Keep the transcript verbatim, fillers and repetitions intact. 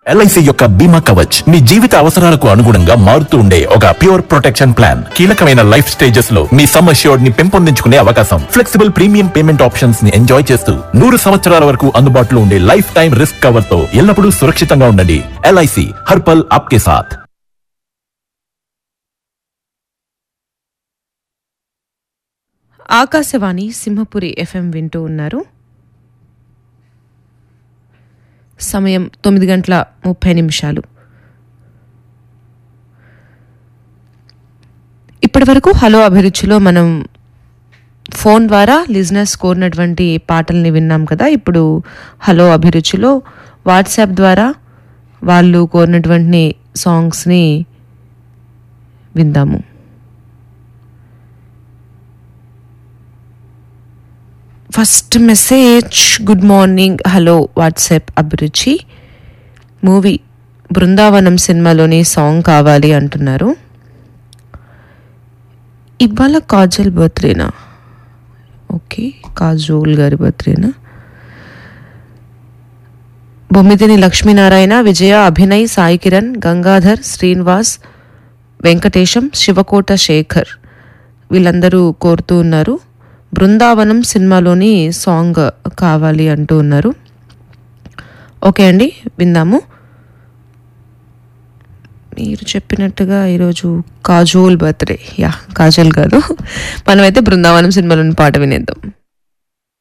LIC యొక్క బీమా కవచ్ మీ జీవిత అవసరాలకు అనుగుణంగా మారుతూ ఉండే ఒక ప్యూర్ ప్రొటెక్షన్ ప్లాన్. కీలకమైన లైఫ్ స్టేజెస్ లో మీ సమ్ అష్యూర్డ్ ని పెంపొందించుకునే అవకాశం, ఫ్లెక్సిబుల్ ప్రీమియం పేమెంట్ ఆప్షన్స్ ని ఎంజాయ్ చేస్తూ నూరు సంవత్సరాల వరకు అందుబాటులో ఉండే లైఫ్ టైం రిస్క్ కవర్ తో ఎల్లప్పుడూ సురక్షితంగా ఉండండి. ఎల్ఐసి హర్పల్ ఆప్కే సాథ్. ఆకాశవాణి సింహపురి ఎఫ్ఎం వింటూ ఉన్నారు. సమయం తొమ్మిది గంటల ముప్పై నిమిషాలు. ఇప్పటి వరకు హలో అభిరుచిలో మనం ఫోన్ ద్వారా లిజనర్స్ కోరినటువంటి పాటల్ని విన్నాం కదా. ఇప్పుడు హలో అభిరుచిలో వాట్సాప్ ద్వారా వాళ్ళు కోరినటువంటి సాంగ్స్ని విందాము. First message, good morning, hello WhatsApp అభిరుచి, మూవీ బృందావనం సినిమాలోని సాంగ్ కావాలి అంటున్నారు. ఇవాళ కాజల్ బర్త్డేనా? ఓకే, కాజోల్ గారి బర్త్డేనా? బొమ్మిదిని లక్ష్మీనారాయణ, విజయ, అభినయ్, సాయి కిరణ్, గంగాధర్, శ్రీనివాస్, వెంకటేశం, శివకోట శేఖర్ వీళ్ళందరూ కోరుతూ ఉన్నారు. బృందావనం సినిమాలోని సాంగ్ కావాలి అంటూ ఉన్నారు. ఓకే అండి, విందాము. మీరు చెప్పినట్టుగా ఈరోజు కాజోల్ బర్త్డే. యా, కాజల్ కాదు, మనమైతే బృందావనం సినిమాలోని పాట వినేద్దాం.